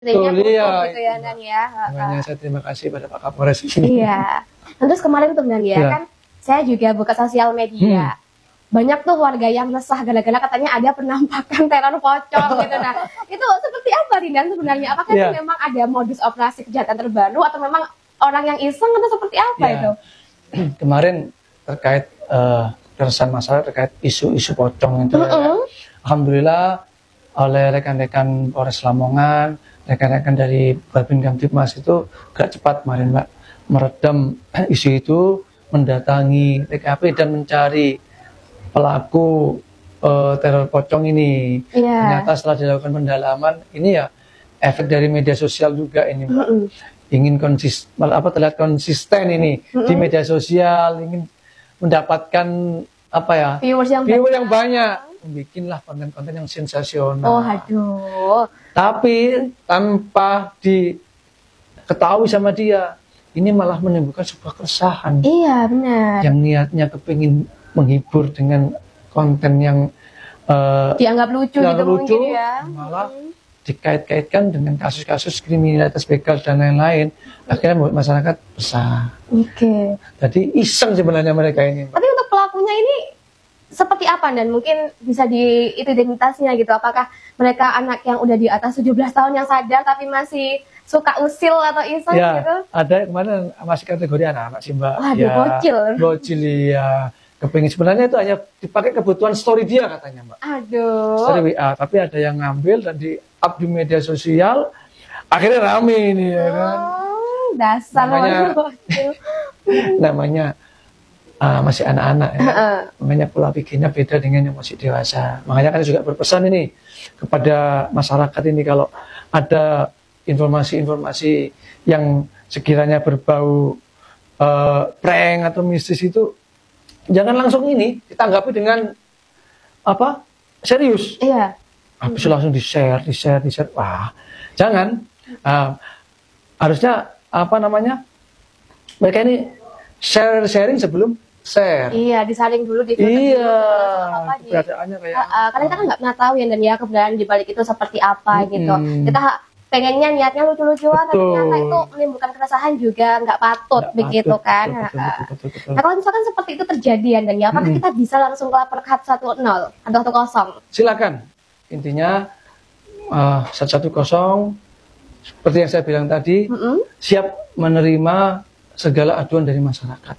Intinya iya, gitu ya Dan ya. Makanya saya terima kasih pada Pak Kapolres ini. Iya. Terus kemarin tuh Dan ya, kan saya juga buka sosial media. Banyak tuh warga yang resah gara-gara katanya ada penampakan teror pocong gitu. Nah, itu seperti apa Dan sebenarnya? Apakah itu memang ada modus operasi kejahatan terbaru atau memang orang yang iseng atau seperti apa itu? Kemarin terkait keresahan masyarakat terkait isu-isu pocong itu alhamdulillah oleh rekan-rekan Polres Lamongan, rekan-rekan dari Babin Kamtibmas itu gak cepat kemarin Mbak meredam isu itu, mendatangi TKP dan mencari pelaku teror pocong ini. Ternyata setelah dilakukan pendalaman, ini ya efek dari media sosial juga ini Mbak. Ingin terlihat konsisten ini di media sosial, ingin mendapatkan viewer yang banyak. Bikinlah konten-konten yang sensasional. Oh, aduh. Tapi tanpa diketahui sama dia, ini malah menimbulkan sebuah keresahan. Iya, benar. Yang niatnya kepingin menghibur dengan konten yang dianggap lucu gitu mungkin ya. Malah dikait-kaitkan dengan kasus-kasus kriminalitas begal dan lain-lain. Akhirnya membuat masyarakat resah. Jadi iseng sebenarnya mereka ini. Tapi untuk pelakunya ini seperti apa Dan mungkin bisa identitasnya gitu, apakah mereka anak yang udah di atas 17 tahun yang sadar tapi masih suka usil atau iseng gitu? Ada kemarin masih kategori anak-anak sih Mbak. Bocil ya. Kepingin sebenarnya itu hanya dipakai kebutuhan story dia katanya Mbak. Story WA, tapi ada yang ngambil dan di up di media sosial, akhirnya rame ini ya kan. Dasar namanya masih anak-anak ya. Makanya pola pikirnya beda dengan yang masih dewasa. Makanya kan juga berpesan ini kepada masyarakat ini, kalau ada informasi-informasi yang sekiranya berbau prank atau mistis itu, jangan langsung ini ditanggapi dengan serius. Habis langsung di-share. Wah, jangan. Harusnya mereka ini sharing sebelum share. Iya, disaling dulu di keberadaannya kayak karena kita kan nggak pernah tahu ya Dan ya keberadaan di balik itu seperti apa gitu. Kita pengennya niatnya lucu-lucuan, tapi ternyata itu menimbulkan keresahan juga nggak patut begitu kan. Betul. Nah, kalau misalkan seperti itu terjadi Dan ya, apakah kita bisa langsung lapor ke 110 atau 10? Silakan. Intinya 110 seperti yang saya bilang tadi, siap menerima segala aduan dari masyarakat,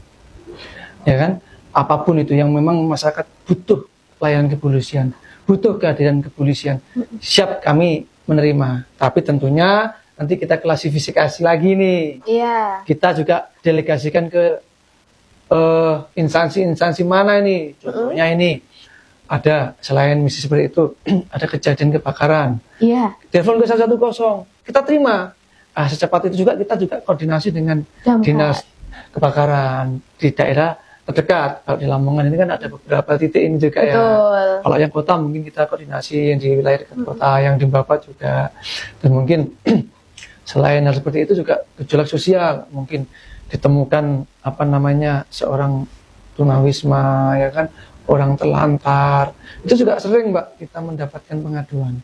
ya kan? Apapun itu yang memang masyarakat butuh pelayanan kepolisian, butuh kehadiran kepolisian, siap kami menerima. Tapi tentunya nanti kita klasifikasi lagi nih. Kita juga delegasikan ke instansi-instansi mana ini. Contohnya ini ada selain misi seperti itu, ada kejadian kebakaran. Telepon ke 110, kita terima. Secepat itu juga kita juga koordinasi dengan dinas kebakaran di daerah terdekat. Kalau di Lamongan ini kan ada beberapa titik ini juga ya. Kalau yang kota mungkin kita koordinasi yang di wilayah dekat kota, yang di Bapak juga. Dan mungkin selain hal seperti itu juga gejolak sosial, mungkin ditemukan seorang tunawisma ya kan, orang telantar. Itu juga sering Mbak kita mendapatkan pengaduan.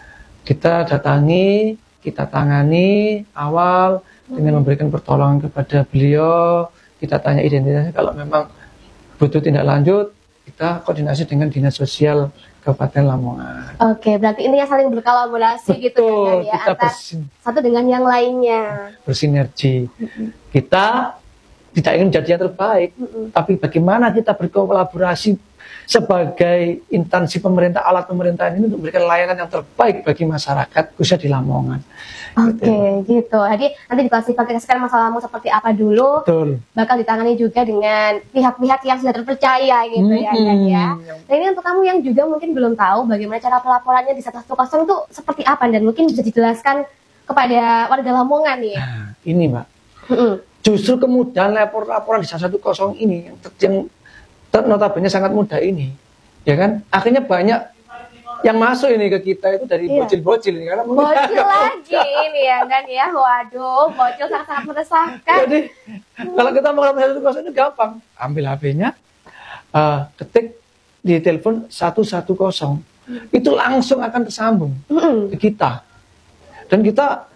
Kita datangi, kita tangani awal dengan memberikan pertolongan kepada beliau, kita tanya identitasnya, kalau memang butuh tindak lanjut, kita koordinasi dengan Dinas Sosial Kabupaten Lamongan. Berarti ini saling berkolaborasi gitu ya, antara satu dengan yang lainnya. Bersinergi. Kita tidak ingin jadi yang terbaik, tapi bagaimana kita berkolaborasi sebagai instansi pemerintah, alat pemerintahan ini untuk memberikan layanan yang terbaik bagi masyarakat, khususnya di Lamongan. Gitu. Jadi nanti diklasifikasikan masalahmu seperti apa dulu, bakal ditangani juga dengan pihak-pihak yang sudah terpercaya gitu ya. Nah ini untuk kamu yang juga mungkin belum tahu bagaimana cara pelaporannya di 110 itu seperti apa, dan mungkin bisa dijelaskan kepada warga Lamongan nih. Nah, ini Mbak, justru kemudahan laporan di 110 ini yang notabene sangat mudah ini, ya kan? Akhirnya banyak yang masuk ini ke kita itu dari bocil-bocil ini, karena bocil lagi ini ya Dan ya. Waduh, bocil sangat meresahkan. Jadi kalau kita mau ngelaporin 110 itu gampang, ambil HP-nya, ketik di telepon 110, itu langsung akan tersambung ke kita. Dan kita